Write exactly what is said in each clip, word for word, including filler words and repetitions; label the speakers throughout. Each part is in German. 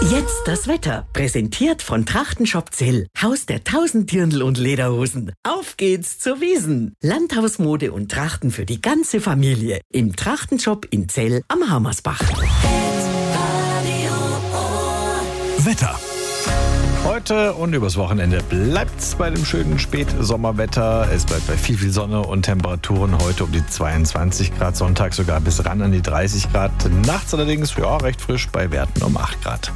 Speaker 1: Jetzt das Wetter. Präsentiert von Trachtenshop Zell. Haus der tausend Dirndl und Lederhosen. Auf geht's zur Wiesn. Landhausmode und Trachten für die ganze Familie. Im Trachtenshop in Zell am Hammersbach.
Speaker 2: Wetter. Heute und übers Wochenende bleibt's bei dem schönen Spätsommerwetter. Es bleibt bei viel, viel Sonne und Temperaturen heute um die zweiundzwanzig Grad, Sonntag sogar bis ran an die dreißig Grad. Nachts allerdings ja, recht frisch bei Werten um acht Grad.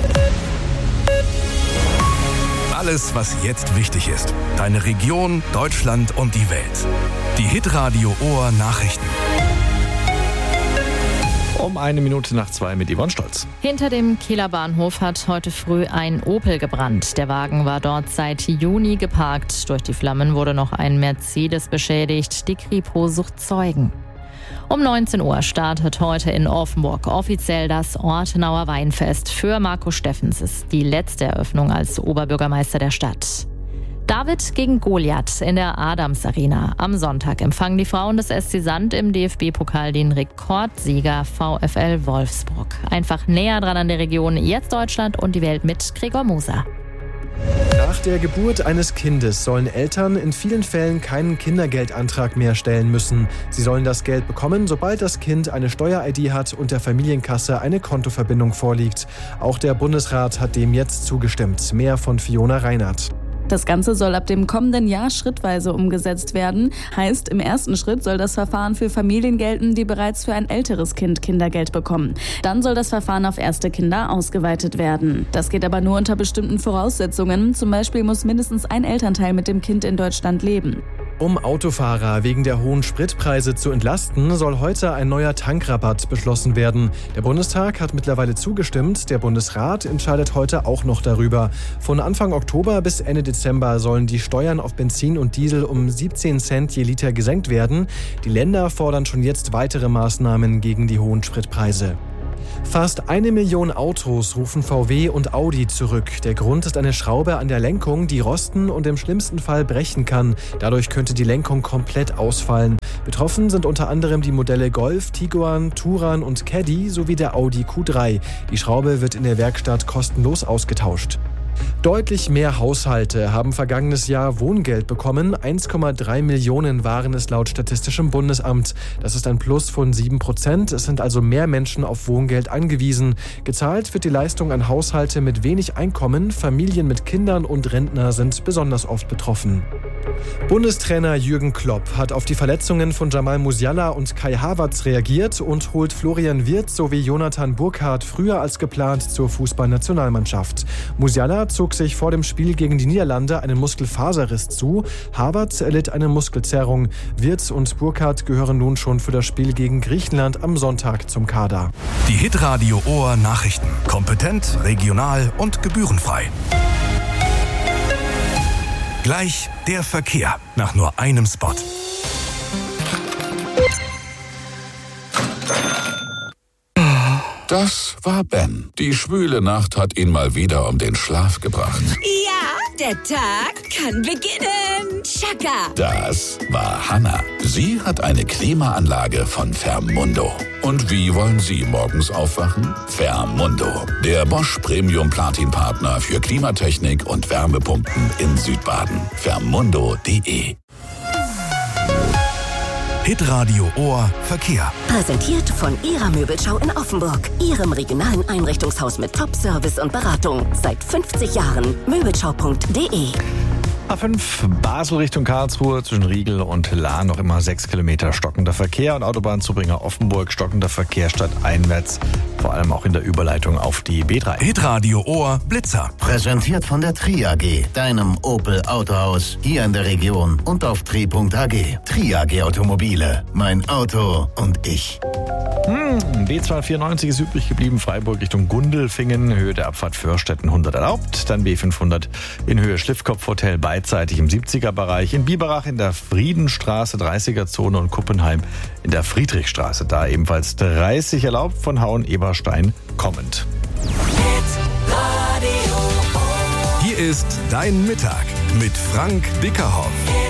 Speaker 3: Alles, was jetzt wichtig ist. Deine Region, Deutschland und die Welt. Die Hitradio Ohr Nachrichten.
Speaker 2: Um eine Minute nach zwei mit Yvonne Stolz.
Speaker 4: Hinter dem Kieler Bahnhof hat heute früh ein Opel gebrannt. Der Wagen war dort seit Juni geparkt. Durch die Flammen wurde noch ein Mercedes beschädigt. Die Kripo sucht Zeugen. Um neunzehn Uhr startet heute in Offenburg offiziell das Ortenauer Weinfest. Für Marco Steffens ist die letzte Eröffnung als Oberbürgermeister der Stadt. David gegen Goliath in der Adams Arena. Am Sonntag empfangen die Frauen des S C Sand im D F B-Pokal den Rekordsieger VfL Wolfsburg. Einfach näher dran an der Region, jetzt Deutschland und die Welt mit Gregor Moser.
Speaker 5: Nach der Geburt eines Kindes sollen Eltern in vielen Fällen keinen Kindergeldantrag mehr stellen müssen. Sie sollen das Geld bekommen, sobald das Kind eine Steuer-I D hat und der Familienkasse eine Kontoverbindung vorliegt. Auch der Bundesrat hat dem jetzt zugestimmt. Mehr von Fiona Reinhardt.
Speaker 6: Das Ganze soll ab dem kommenden Jahr schrittweise umgesetzt werden. Heißt, im ersten Schritt soll das Verfahren für Familien gelten, die bereits für ein älteres Kind Kindergeld bekommen. Dann soll das Verfahren auf erste Kinder ausgeweitet werden. Das geht aber nur unter bestimmten Voraussetzungen. Zum Beispiel muss mindestens ein Elternteil mit dem Kind in Deutschland leben.
Speaker 5: Um Autofahrer wegen der hohen Spritpreise zu entlasten, soll heute ein neuer Tankrabatt beschlossen werden. Der Bundestag hat mittlerweile zugestimmt, der Bundesrat entscheidet heute auch noch darüber. Von Anfang Oktober bis Ende Dezember sollen die Steuern auf Benzin und Diesel um siebzehn Cent je Liter gesenkt werden. Die Länder fordern schon jetzt weitere Maßnahmen gegen die hohen Spritpreise. Fast eine Million Autos rufen V W und Audi zurück. Der Grund ist eine Schraube an der Lenkung, die rosten und im schlimmsten Fall brechen kann. Dadurch könnte die Lenkung komplett ausfallen. Betroffen sind unter anderem die Modelle Golf, Tiguan, Touran und Caddy sowie der Audi Q drei. Die Schraube wird in der Werkstatt kostenlos ausgetauscht. Deutlich mehr Haushalte haben vergangenes Jahr Wohngeld bekommen. eins Komma drei Millionen waren es laut Statistischem Bundesamt. Das ist ein Plus von sieben Prozent. Es sind also mehr Menschen auf Wohngeld angewiesen. Gezahlt wird die Leistung an Haushalte mit wenig Einkommen. Familien mit Kindern und Rentner sind besonders oft betroffen. Bundestrainer Jürgen Klopp hat auf die Verletzungen von Jamal Musiala und Kai Havertz reagiert und holt Florian Wirtz sowie Jonathan Burkardt früher als geplant zur Fußballnationalmannschaft. Musiala zog sich vor dem Spiel gegen die Niederlande einen Muskelfaserriss zu. Havertz erlitt eine Muskelzerrung. Wirtz und Burkardt gehören nun schon für das Spiel gegen Griechenland am Sonntag zum Kader.
Speaker 3: Die Hitradio Ohr Nachrichten. Kompetent, regional und gebührenfrei. Gleich der Verkehr nach nur einem Spot.
Speaker 7: Das war Ben. Die schwüle Nacht hat ihn mal wieder um den Schlaf gebracht.
Speaker 8: Ja, der Tag kann beginnen. Chaka.
Speaker 7: Das war Hannah. Sie hat eine Klimaanlage von Fermundo. Und wie wollen Sie morgens aufwachen? Fermundo, der Bosch Premium Platin Partner für Klimatechnik und Wärmepumpen in Südbaden. Fermundo punkt de.
Speaker 3: Hitradio Ohr Verkehr.
Speaker 9: Präsentiert von Ihrer Möbelschau in Offenburg. Ihrem regionalen Einrichtungshaus mit Top-Service und Beratung. Seit fünfzig Jahren. Möbelschau punkt de.
Speaker 2: A fünf Basel Richtung Karlsruhe zwischen Riegel und Lahn noch immer sechs Kilometer stockender Verkehr und Autobahnzubringer Offenburg stockender Verkehr stadteinwärts, vor allem auch in der Überleitung auf die B drei.
Speaker 3: Hitradio Ohr Blitzer.
Speaker 10: Präsentiert von der Tri A G, deinem Opel Autohaus hier in der Region und auf tri punkt a g. Tri A G Automobile, mein Auto und ich.
Speaker 2: Hm, B zweihundertvierundneunzig ist übrig geblieben, Freiburg Richtung Gundelfingen, Höhe der Abfahrt Förstetten hundert erlaubt, dann B fünfhundert in Höhe Schliffkopf Hotel beidseitig im siebziger Bereich, in Biberach in der Friedenstraße dreißiger Zone und Kuppenheim in der Friedrichstraße, da ebenfalls dreißig erlaubt, von Hauen-Eberstein kommend.
Speaker 3: Hier ist dein Mittag mit Frank Dickerhoff.